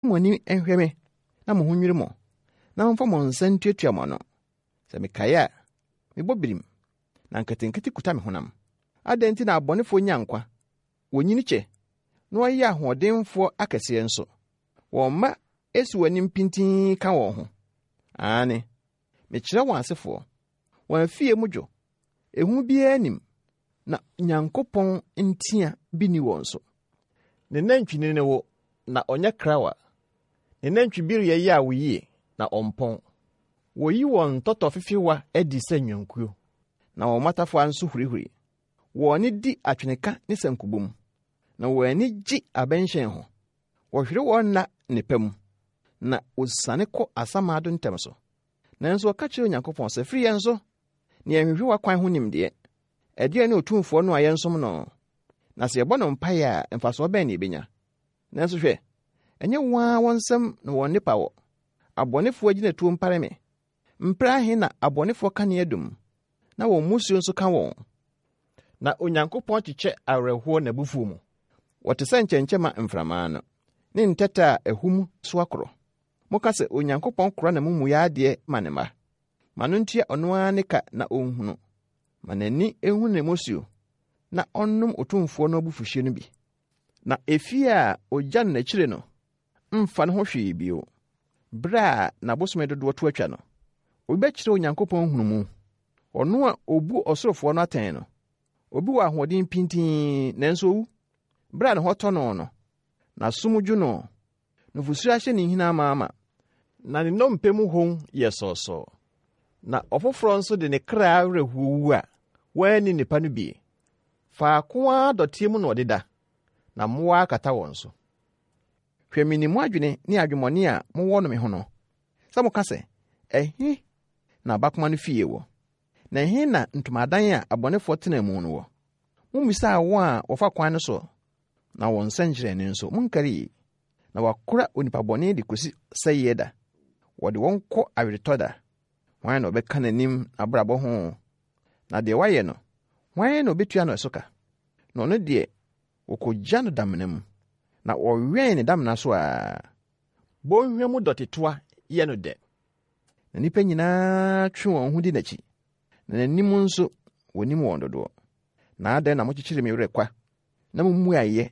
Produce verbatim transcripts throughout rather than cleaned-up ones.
mo ni enhwe me na mo hunwiri mo na mfa mo nsan tuatua mo no se me kaya me bobirim na nketenkete kuta me honam adenti na abonefo nyankwa wonyini che no ayi ahodenfo akese enso wo ma esu wanim pintin ka wo ho ane me kire wan asefo wan fie mudwo ehu bia anim na nyankopon ntia bi ni won so ne nantwini ne wo na onye krawa ne nantwi biri ye ya woyie na ompon woyi won toto fifiwa edi sanwankuo na wo matafo anso hurihuri wo ni di atweneka ne sankubum na wo ani gi abenhyen ho wo hwere won na ne pam na osane ko asamado ntem so nanso ka kire Nyankopon se firi yenso ne ehwehwe wa kwan ho nimde ede ne otumfo no ayensom no na se yebo no mpae a emfaso ben ne benya nanso hwe enye wa wonsam na won nipa wo abonefo agina tuo mpare me mpra he na abonefo ka ne adum na won musio nso ka won na Onyankopon chiche awerɛhoɔ na bufu mu wote sɛ nkyɛnkyɛma mframa no ne nteta ehum so akoro moka sɛ Onyankopon kora na mumu ya ade manema mano ntia ɔno ane ka na onhunu manani ehu ne mosio na ɔnnom otumfo no abufuhye no bi na efia ogyan na kyire no mfa no ho hwee bio bra na bosome dodo to atwa no obɛkyire Onyankopon hunu mu ɔno a obu ɔsorofo no atɛn no obi wa ahoden pintin nanso wu bra ne hɔtɔ no no na sumudwu no no fusua hye ne hina amaama na ne nompemu hon yɛ sɔsɔ na ɔfoforo nso de ne kra rehuwu a wani nipa no bi fa koa dɔte mu no ɔdeda na moa kata wɔn so hwɛ minimu adwene ne adwemɔne a mowɔ no me ho no sɛ mo ka sɛ ɛhe na bakoma no fie wɔ na ɛhe na ntomadan a abɔnefo tena mu no wɔ mumisa wo a wɔfa kwan no so na wɔn nsankyerɛne nso munkari na wakora onipa bɔne de kosi sɛyɛ da wɔde wɔn kɔ aweretɔ da wɔn na ɔbɛka n'anim abrabɔ ho na deɛ wayɛ no wɔn na obetua no ɛso ka na ɔno deɛ wɔkɔgya no damena mu na wɔwɛn ne damena so a bonhwɛ mu dɔtetoa yɛ no dɛ na nipa nyinaa twe wɔn ho di n'akyi na n'anim nso wɔnim wɔn dodoɔ na adɛn na mokyekyere me werɛ kwa na mummu ayɛ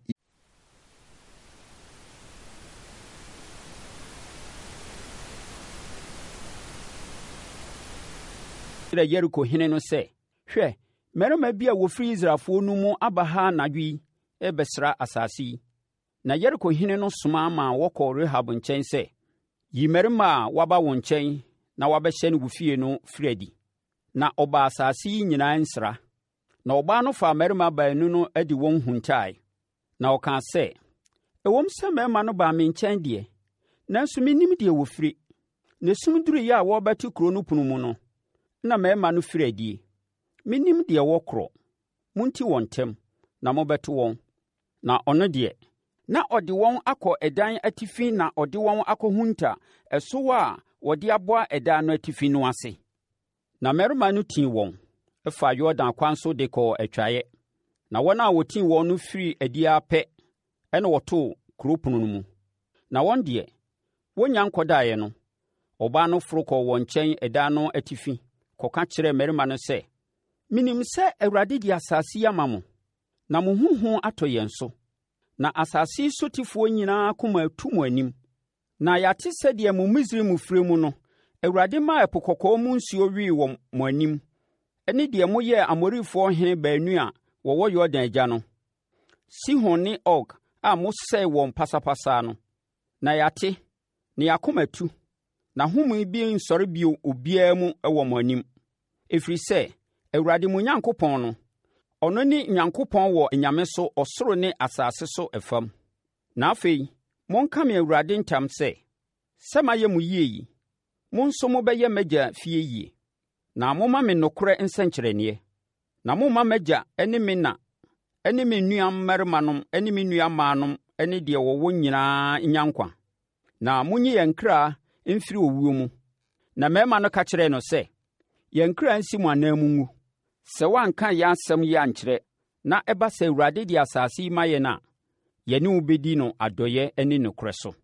Yeriko hene no sɛ hwɛ mmarima bi a wofiri Israelfoɔ no mu aba ha anadwo yi ɛbɛsra asase yi na Yeriko hene no soma ma wɔkɔ Rehab nkyɛn sɛ yi mmarima a waba wɔn nkyɛn na wabɛhyɛ no wofie no firi adi na ɔba asase yi nyinaa nsra na ɔbaa no fa mmarima baanu no adi wɔn huntae na ɔka sɛ ɛwɔm sɛ mmarima no baa me nkyɛn deɛ nanso menim deɛ wofiri na sumduru yi a wɔbɛte kuro no pono mu no na mmarima no firi adie menim deɛ wɔkorɔ munti wɔn ntam na mobɛto wɔn na ɔno deɛ na ɔde wɔn akɔ ɛdan atifi na ɔde wɔn akɔ hunta ɛso a wɔde aboa ɛdan no atifi no ase na mmarima no tii wɔn ɛfa Yordan kwan so de kɔ atwaeɛ na wɔn a wɔtii wɔn no firi adie apɛ ɛna wɔtoo kuro pono no mu na wɔn deɛ wɔnya nkɔdaeɛ no ɔbaa no foro kɔ wɔn nkyɛn ɛdan no atifi kɔka kyerɛ mmarima no sɛ minim sɛ Awurade de asase yi ama mo na mo huhu atɔ yɛn so na asase yi sotifoɔ nyinaa koma atu mo anim na yɛate sɛdeɛ mo Misraim fire mu no Awurade maa ɛpo kɔkɔɔ mu nsuo wii wɔ mo anim ɛne deɛ moyɛɛ Amorifoɔ hene baanu a wɔwɔ Yordan agya no Sihon ne Og a mosɛe wɔn pasapasa no na yɛate na yɛakoma atu na home bi nsɔre bio obiara mu wɔ mo anim ɛfiri sɛ Awurade mo Nyankopɔn no ɔno ne Nyankopɔn wɔ nyame so ɔsoro ne asase so ɛfam na afei monka me Awurade ntam sɛ sɛ mayɛ mo yie yi mo nso mobɛyɛ m'agya fie yie na moma me nokorɛ nsɛnkyerɛnneɛ na moma m'agya ne me na ne me nua mmarimanom ne me nua mmaanom ne deɛ wɔwɔ nyinaa nya nkwa na monyi yɛn kra mfiri owuo mu na mmarima no ka kyerɛ no sɛ yɛn kra nsi mu anan mu ngu sɛ wanka yɛn asɛm yɛ ankyerɛ na ɛba sɛ Awurade de asase yi ma yɛn a yɛne wo bɛdi no adɔyɛ ne nokorɛ so